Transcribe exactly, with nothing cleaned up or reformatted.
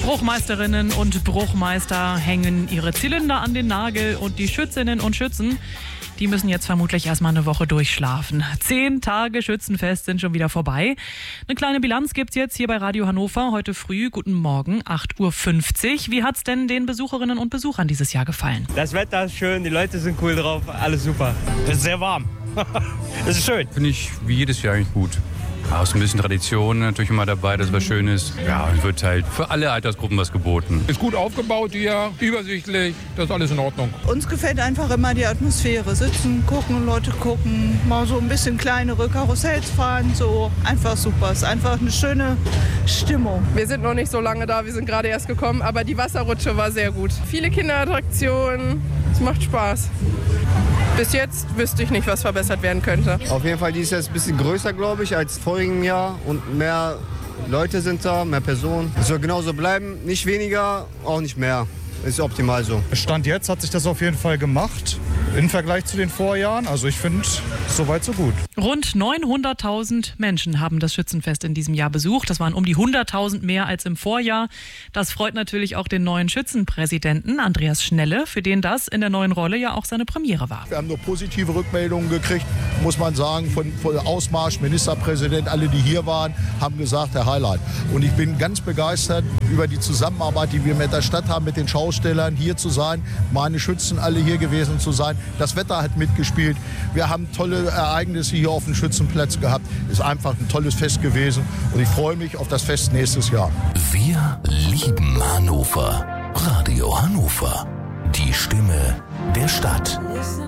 Bruchmeisterinnen und Bruchmeister hängen ihre Zylinder an den Nagel und die Schützinnen und Schützen, die müssen jetzt vermutlich erstmal eine Woche durchschlafen. Zehn Tage Schützenfest sind schon wieder vorbei. Eine kleine Bilanz gibt's jetzt hier bei Radio Hannover. Heute früh, guten Morgen, acht Uhr fünfzig. Wie hat's denn den Besucherinnen und Besuchern dieses Jahr gefallen? Das Wetter ist schön, die Leute sind cool drauf, alles super. Es ist sehr warm. Es ist schön. Finde ich wie jedes Jahr eigentlich gut. Ja, ist ein bisschen Tradition natürlich immer dabei, dass was Schönes. Ja, es wird halt für alle Altersgruppen was geboten. Ist gut aufgebaut hier, übersichtlich, das ist alles in Ordnung. Uns gefällt einfach immer die Atmosphäre. Sitzen, gucken, Leute gucken, mal so ein bisschen kleinere Karussells fahren, so einfach super. Es ist einfach eine schöne Stimmung. Wir sind noch nicht so lange da, wir sind gerade erst gekommen, aber die Wasserrutsche war sehr gut. Viele Kinderattraktionen, es macht Spaß. Bis jetzt wüsste ich nicht, was verbessert werden könnte. Auf jeden Fall dieses Jahr ist ein bisschen größer, glaube ich, als vorigen Jahr und mehr Leute sind da, mehr Personen. Es soll genauso bleiben, nicht weniger, auch nicht mehr. Ist optimal so. Stand jetzt hat sich das auf jeden Fall gemacht im Vergleich zu den Vorjahren. Also ich finde, soweit so gut. Rund neunhunderttausend Menschen haben das Schützenfest in diesem Jahr besucht. Das waren um die hunderttausend mehr als im Vorjahr. Das freut natürlich auch den neuen Schützenpräsidenten Andreas Schnelle, für den das in der neuen Rolle ja auch seine Premiere war. Wir haben nur positive Rückmeldungen gekriegt, muss man sagen, von, von Ausmarsch, Ministerpräsident, alle, die hier waren, haben gesagt, Herr Highlight. Und ich bin ganz begeistert über die Zusammenarbeit, die wir mit der Stadt haben, mit den Schaustellern, hier zu sein, meine Schützen alle hier gewesen zu sein. Das Wetter hat mitgespielt. Wir haben tolle Ereignisse hier auf dem Schützenplatz gehabt. Ist einfach ein tolles Fest gewesen und ich freue mich auf das Fest nächstes Jahr. Wir lieben Hannover. Radio Hannover. Die Stimme der Stadt.